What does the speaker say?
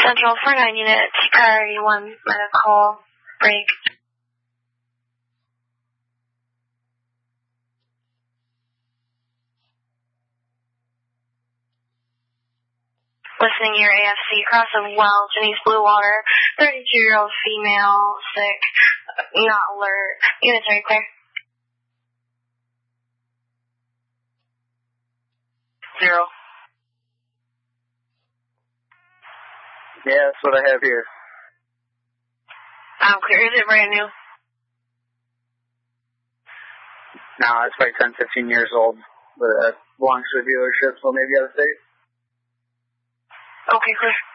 Central for 9 units, priority 1 medical break. Listening your AFC, cross of Welch in East Bluewater, 32-year-old female, sick, not alert. Units, are you clear? 0. Yeah, that's what I have here. I'm clear. Is it brand new? No, it's like 10, 15 years old, but it belongs to a dealership, so maybe out of state. Okay, clear.